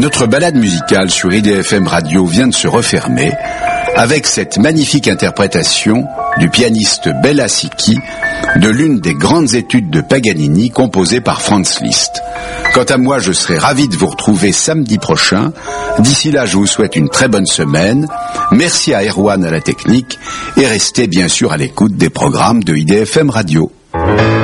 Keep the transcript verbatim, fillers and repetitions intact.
Notre balade musicale sur I D F M Radio vient de se refermer avec cette magnifique interprétation du pianiste Béla Sicchi de l'une des grandes études de Paganini composée par Franz Liszt. Quant à moi, je serai ravi de vous retrouver samedi prochain. D'ici là, je vous souhaite une très bonne semaine. Merci à Erwan à la technique et restez bien sûr à l'écoute des programmes de I D F M Radio.